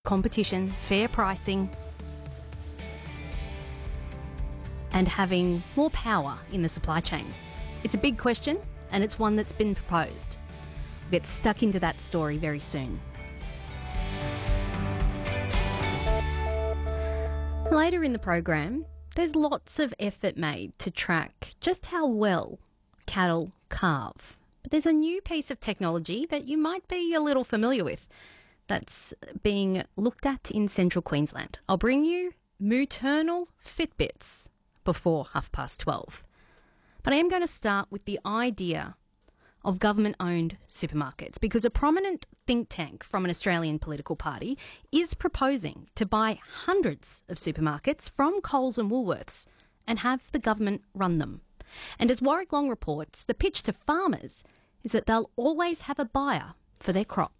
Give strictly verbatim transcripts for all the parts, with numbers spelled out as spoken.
competition, fair pricing, and having more power in the supply chain? It's a big question, and it's one that's been proposed. We'll get stuck into that story very soon. Later in the program, there's lots of effort made to track just how well cattle calve. But there's a new piece of technology that you might be a little familiar with that's being looked at in central Queensland. I'll bring you maternal Fitbits before half past twelve. But I am going to start with the idea of government-owned supermarkets, because a prominent think tank from an Australian political party is proposing to buy hundreds of supermarkets from Coles and Woolworths and have the government run them. And as Warwick Long reports, the pitch to farmers is that they'll always have a buyer for their crop.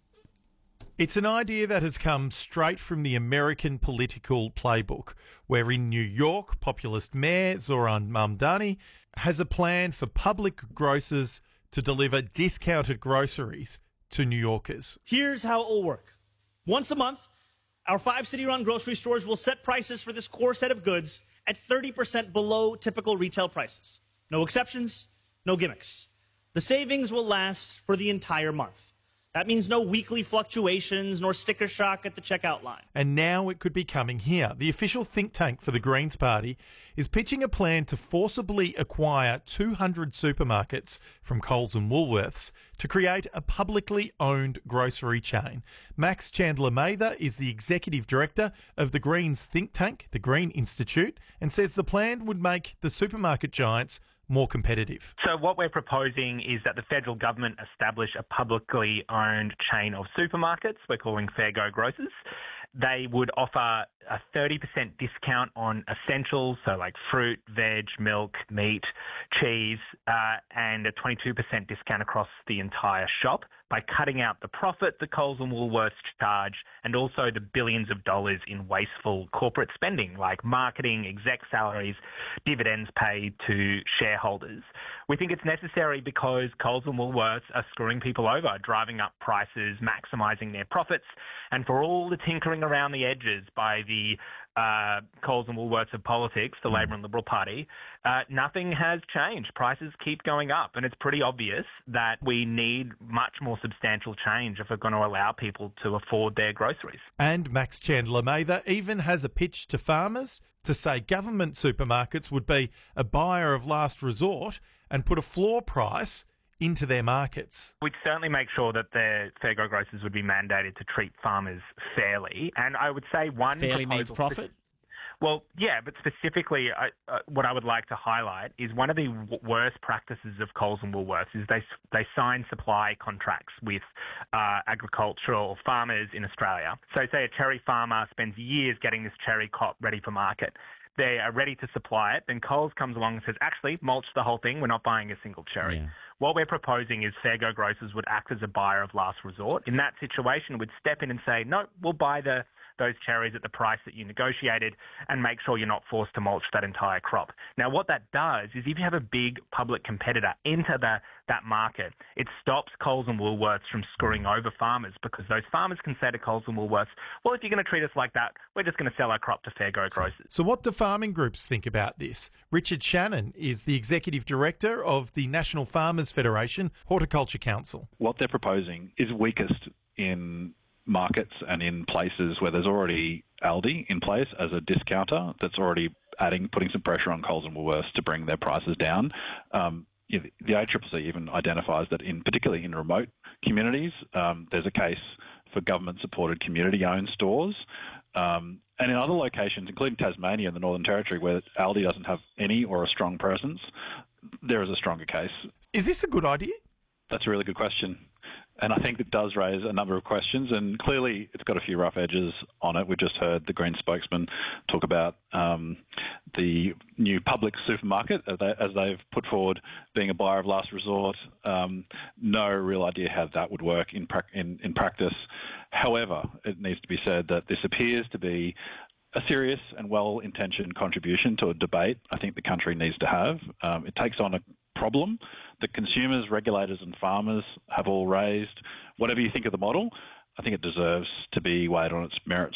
It's an idea that has come straight from the American political playbook, where in New York, populist Mayor Zoran Mamdani has a plan for public grocers to deliver discounted groceries to New Yorkers. Here's how it will work. Once a month, our five city-run grocery stores will set prices for this core set of goods at thirty percent below typical retail prices. No exceptions, no gimmicks. The savings will last for the entire month. That means no weekly fluctuations nor sticker shock at the checkout line. And now it could be coming here. The official think tank for the Greens Party is pitching a plan to forcibly acquire two hundred supermarkets from Coles and Woolworths to create a publicly owned grocery chain. Max Chandler-Mather is the executive director of the Greens think tank, the Green Institute, and says the plan would make the supermarket giants more competitive. So what we're proposing is that the federal government establish a publicly owned chain of supermarkets we're calling Fair Go Grocers. They would offer a thirty percent discount on essentials, so like fruit, veg, milk, meat, cheese, uh, and a twenty-two percent discount across the entire shop by cutting out the profit that Coles and Woolworths charge, and also the billions of dollars in wasteful corporate spending like marketing, exec salaries, dividends paid to shareholders. We think it's necessary because Coles and Woolworths are screwing people over, driving up prices, maximising their profits, and for all the tinkering around the edges by the uh, Coles and Woolworths of politics, the Labor and Liberal Party, uh, nothing has changed. Prices keep going up, and it's pretty obvious that we need much more substantial change if we're going to allow people to afford their groceries. And Max Chandler-Mather even has a pitch to farmers to say government supermarkets would be a buyer of last resort and put a floor price into their markets. We'd certainly make sure that the Fair Go Grocers would be mandated to treat farmers fairly. And I would say one fairly means profit? Well, yeah, but specifically I, uh, what I would like to highlight is one of the w- worst practices of Coles and Woolworths is they they sign supply contracts with uh, agricultural farmers in Australia. So say a cherry farmer spends years getting this cherry crop ready for market. They are ready to supply it. Then Coles comes along and says, actually, mulch the whole thing. We're not buying a single cherry. Yeah. What we're proposing is Fair Go Grocers would act as a buyer of last resort. In that situation, would step in and say, no, we'll buy the those cherries at the price that you negotiated and make sure you're not forced to mulch that entire crop. Now, what that does is if you have a big public competitor enter the, that market, it stops Coles and Woolworths from screwing over farmers, because those farmers can say to Coles and Woolworths, well, if you're going to treat us like that, we're just going to sell our crop to Fair Go Grocers. So what do farming groups think about this? Richard Shannon is the executive director of the National Farmers Federation Horticulture Council. What they're proposing is weakest in markets and in places where there's already Aldi in place as a discounter that's already adding, putting some pressure on Coles and Woolworths to bring their prices down. Um, the A C C C even identifies that in particularly in remote communities, um, there's a case for government-supported community-owned stores. Um, and in other locations, including Tasmania and the Northern Territory, where Aldi doesn't have any or a strong presence, there is a stronger case. Is this a good idea? That's a really good question. And I think it does raise a number of questions, and clearly it's got a few rough edges on it. We just heard the Green spokesman talk about um, the new public supermarket, as, they, as they've put forward, being a buyer of last resort. Um, no real idea how that would work in, pra- in, in practice. However, it needs to be said that this appears to be a serious and well-intentioned contribution to a debate I think the country needs to have. Um, it takes on a problem that consumers, regulators and farmers have all raised. Whatever you think of the model, I think it deserves to be weighed on its merits